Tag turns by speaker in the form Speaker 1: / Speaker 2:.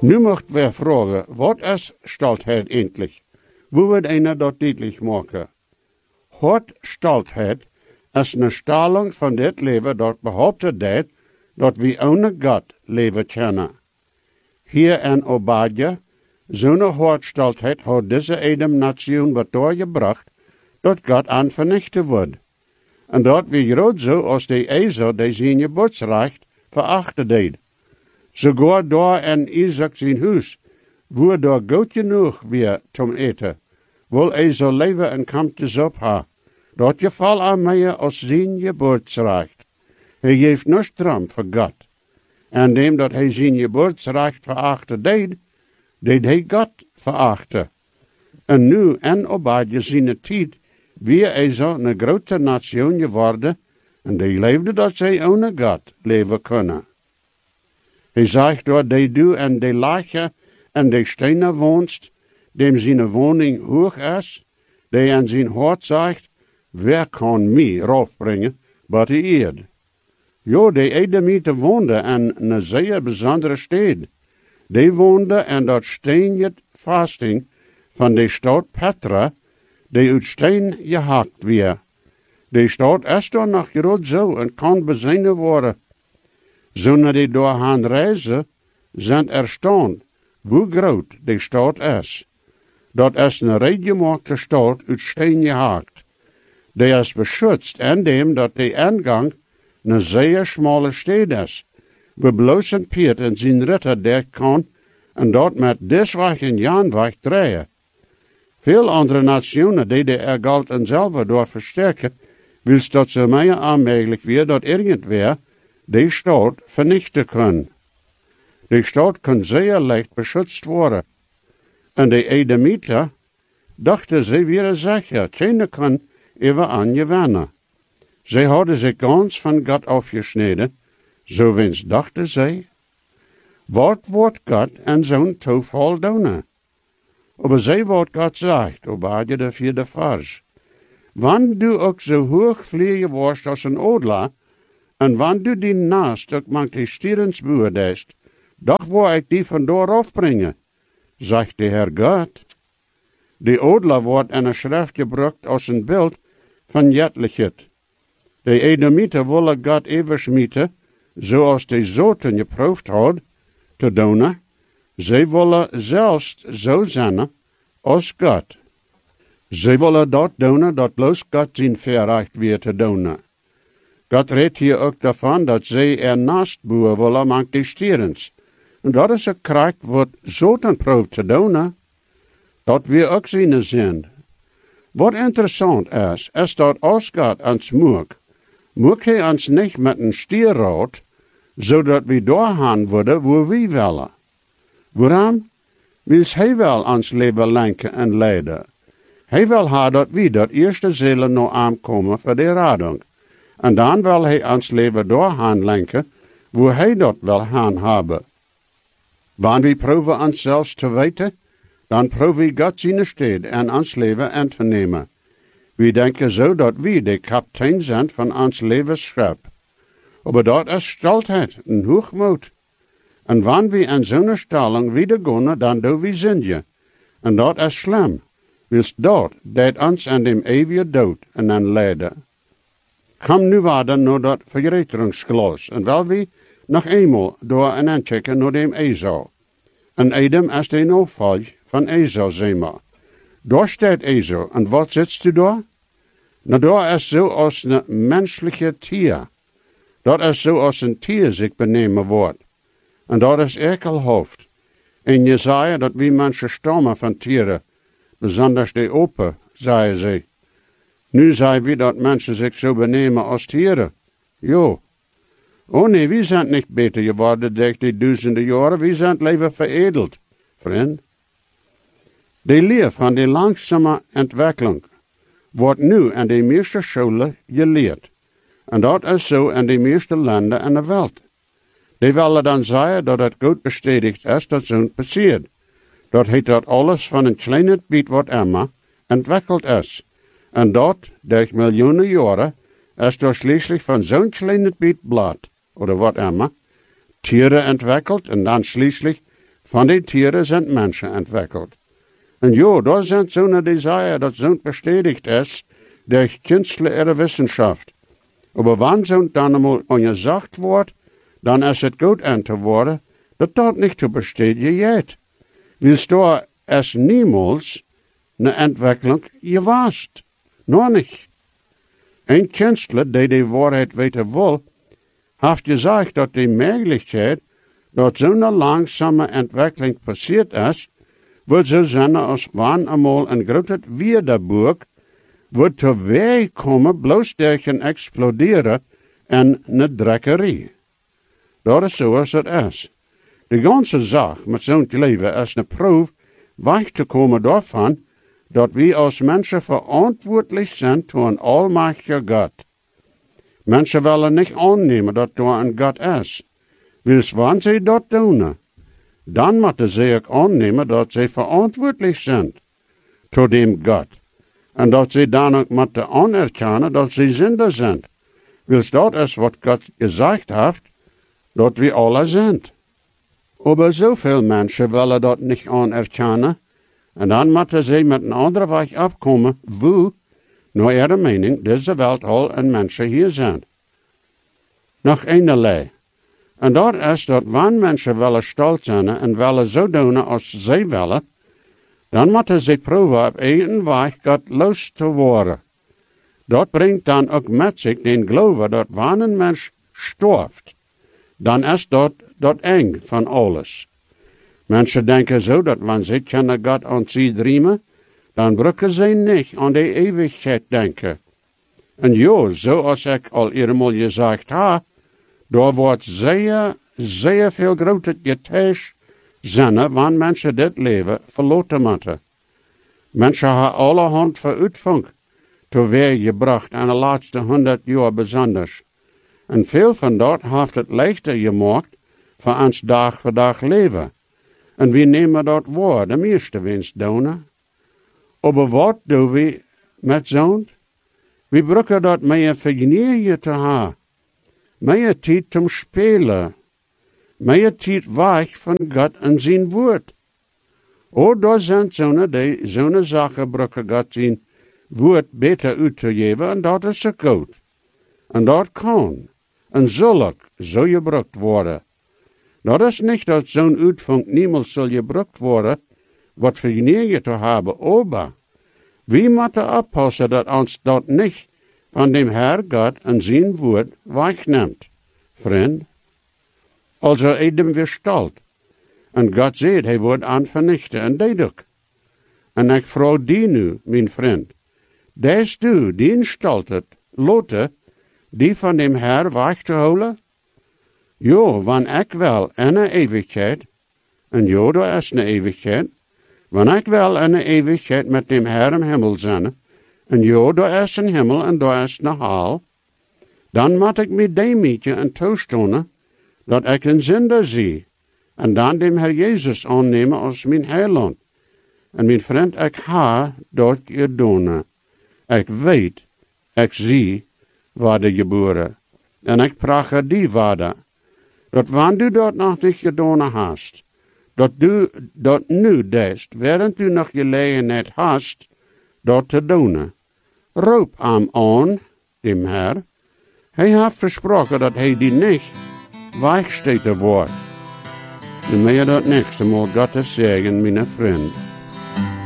Speaker 1: Nu mocht wir vragen, wat is stoltheid endlich? Wo wird einer dat deutlich maken? Hort stoltheid is een stelling van dit leven dat behauptet dat we ohne Gott leven kunnen. Hier in Obadja, zo'n Hortstoltheid hat deze Edom-nation gebracht, dat Gott aan vernichten wordt. En dat we groot zo als de Esau die zijn geburtsrecht verachten deed. Sogar daar in Isaac zijn huis, wo daar goed genoeg weer zum eten, wil Esau leven en komt dus op haar. Dat geval aan mij als zijn geburtsrecht. Hij heeft no stram voor God. En dem dat hij zijn geburtsrecht verachten deed hij God verachten. En nu en Obadja zijn tijd, wie Esau een grote nation geworden, en die leefde dat zij ohne God leven kunnen. Hij zegt door die du en die lache en die stenen woonst, dem zijn woning hoog is, die aan zijn hart zegt, wer kan mij raufbrengen, but die eerd. Jo, die Edomieten woonden in een zeer bijzondere stad. Die woonden in dat steenjet vasting van de stad Petra, die uit steen gehakt weer. Die stad is dan nog groot zo en kan bezien worden. Zonder die door gaan reizen, zijn erstaunt hoe groot die stad is. Dat is een reedgemaakte stad uit steen gehakt. Die is beschützt indem dat de ingang een zeer smalle stad is. We bloos een Piet en zijn ritter der kan en dat met desweg en jaanweg draaien. Veel andere nationen die de geld en zelf door versterken, wils dat ze meer aanmerkelijk weer dat irgendwer die stad vernichten kan. Die stad kan zeer licht beschützt worden. En de Edomieter dachten ze weer zeker, keine kan even aan je wennen. Zij hadden zich ganz van God afgesneden, zo wens dachten zij. Wat wordt God en zo'n toeval doen? Aber zij wat God zegt, Obadja de 4e vers. Wanneer du ook zo hoog vliegen wordt als een odla, en wanneer du die naast ook mank die stierens beoordeest, doch wil ik die vandoor afbrengen, zegt de Heer God. Die odla wordt in een schrift gebruikt als een beeld van jetlichheid. De Edomieten willen God eversmieten, zoals de zoten geproefd had, te doen. Zij willen zelfs zo zijn als God. Zij willen dat doen, dat bloos God zijn verrecht weer te doen. God redt hier ook daarvan dat zij ernaast boeren willen mank die stierens. En dat is een kracht wat zoten proeft te doen. Dat we ook zien zijn. Wat interessant is dat als God ons moet hij ons niet met een stierrood, zodat we doorgaan worden waar we willen. Waarom? Wil hij wel ons leven lenken en leiden. Hij wil dat we dat eerste zielen nog aankomen voor de rading. En dan wil hij ons leven doorgaan lenken, waar hij dat wil gaan hebben. Wanneer we proeven ons zelfs te weten, dan proeven we God zijn stad en ons leven aan te nemen. We denken zo dat we de kapitein zijn van ons levensschap. Maar dat is stoltheid en hoogmoed. En wanneer we in zo'n stelling wieder gaan, dan doen we zinje. En dat is slim. Wils dat deed ons aan dem eeuwige dood en aan lijden. Kom nu verder naar dat verreteringsglas. En wel we nog eenmaal door en aanchecken naar dem Esau. En Edom is de opvolg van Esau, zeg maar. Daar staat Esau. En wat zit u daar? Nou, daar is zo als een menselijke tier. Dat is zo als een tier zich benemen wordt. En dat is ekelhoofd. En Jesaja dat wie mensen stammen van tieren, besonders de open, zei ze. Nu zei wie dat mensen zich zo benemen als tieren. Jo. Oh nee, we zijn niet beter geworden door die duizenden jaren, we zijn leven veredeld, vriend. De leer van de langzame ontwikkeling wordt nu in de meeste scholen geleerd. En dat is zo in de meeste landen in de wereld. Die willen dan zeggen dat het goed bestätigt is dat zo'n passiert. Dat heet dat alles van een kleine beet wat immer ontwikkeld is. En dat, door miljoenen jaren, is door schließlich van zo'n kleine beet blad, oder wat immer, Tiere ontwikkeld en dan schließlich Van die Tiere sind Menschen entwickelt. En ja, da sind so eine Desire, dat so bestätigt ist durch künstliche Wissenschaft. Aber wann so dann einmal angesagt wordt, dann ist es gut an zu worden, dat nicht zu bestätigen geht. Willst du es niemals eine Entwicklung gewast? Noch nicht. Ein Künstler, der die Wahrheit weten will, hat gesagt, dass die Möglichkeit, dass so eine langsame Entwicklung passiert ist, wird so sein, als wann einmal ein großes Wiederburg wird zur Weg kommen, bloß durch ein Explodieren en eine Dreckerie. Dat is zoals het is. De ganze Sache met zo'n leven is een proef weg te komen daarvan, dat we als mensen verantwoordelijk zijn voor een almachtige God. Mensen willen niet aannemen dat er een God is. Wils wanneer ze dat doen, dan moeten ze ook aannemen dat ze verantwoordelijk zijn voor dem God. En dat ze dan ook moeten anerkennen dat ze zinder zijn. Wils dat is wat God gezegd heeft, dat we alle zijn. Aber zoveel mensen willen dat niet anerkennen, en dan moeten ze met een andere weg afkomen, wo, naar ihre mening, deze wereld al en mensen hier zijn. Nog eenerlei. En dat is dat wanneer mensen willen stolz zijn en willen zo doen als zij willen, dan moeten ze proeven op eigen weg God los te worden. Dat brengt dan ook met zich den geloven dat wanneer een mens sterft, dan is dat eng van alles. Mensen denken zo dat wanneer ze kunnen God aan zich driemen, dan brücken ze niet aan de eeuwigheid denken. En ja, zoals ik al eenmaal gezegd heb, daar wordt zeer veel groter getäuscht zijn wanneer mensen dit leven verloten moeten. Mensen hebben allerhand vooruitgang teweeg gebracht in de laatste 100 jaar besonders. En veel van dat heeft het leichter gemaakt voor ons dag voor dag leven. En we nemen dat waar, de meeste winst doen. Maar wat doen we met zo'n? We brücken dat meer vergenieren te hebben. Meer tijd zum spelen. Meer tijd weg van God en zijn woord. O, daar zijn zo'n zaken brücken God zijn woord beter uit te geven en dat is zo goed. En dat kan en zal ook zo gebruikt worden. Dat is niet dat zo'n uitvang niemals zal gebruikt worden, wat vergenieren te hebben, maar we moeten oppassen dat ons dat niet van dem Herr God en zijn woord wegneemt, vriend. Also edem weer stalt. En God zegt, hij wordt aan vernichten, en dat ook. En ik vraag die nu, mijn vriend, des du, die staltet, lotte, die van dem Herr weg te houden? Jo, wanneer ik wel in een eeuwigheid, en jo, daar is een eeuwigheid, wanneer ik wel in een eeuwigheid met dem Herr im Himmel zijn, en jo, daar is een hemel en daar is een hel, dan moet ik met die mietje en toestonen, dat ik een zinder zie, en dan dem Herr Jezus aannemen als mijn heiland. En mijn vriend, ik ha dat gedaan. Ik weet, ik zie, waarde geboren. En ik praat die waarde. Dat wanneer du dat nog niet gedaan hast, dat du dat nu deest, während du nog gelegenheid hast, dat te doen. Roep hem aan, dem Herr. Hij heeft versproken dat hij die niet wegsteken wordt. En mij dat nächste Mal Gottes Segen, mijn vriend.